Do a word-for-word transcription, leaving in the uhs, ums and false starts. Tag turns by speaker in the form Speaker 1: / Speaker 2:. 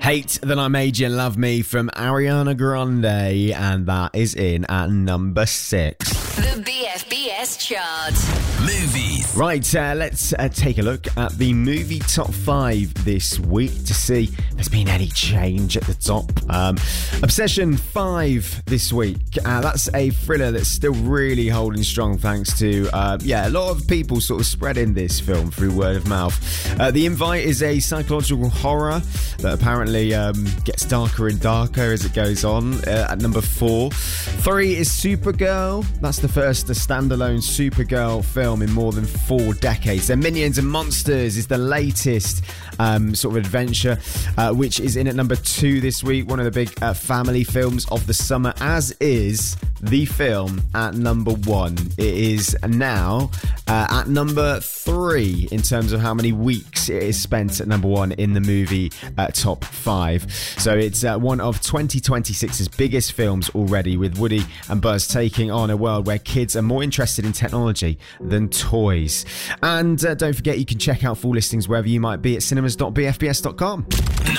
Speaker 1: Hate That I Made You Love Me from Ariana Grande, and that is in at number six.
Speaker 2: The B F B S chart.
Speaker 3: Movies.
Speaker 1: Right, uh, let's uh, take a look at the movie top five this week to see if there's been any change at the top. Um, Obsession five this week. Uh, that's a thriller that's still really holding strong thanks to, uh, yeah, a lot of people sort of spreading this film through word of mouth. Uh, the Invite is a psychological horror that apparently um, gets darker and darker as it goes on. Uh, at number four. Three is Supergirl. That's the first standalone Supergirl film in more than four decades. Then Minions and Monsters is the latest um, sort of adventure, uh, which is in at number two this week. One of the big uh, family films of the summer, as is the film at number one. It is now uh, at number three in terms of how many weeks it is spent at number one in the movie uh, top five. So it's uh, one of twenty twenty-six's biggest films already, with Woody and Buzz taking on a world where kids are more interested in technology than toys. And uh, don't forget, you can check out full listings wherever you might be at cinemas dot b f b s dot com.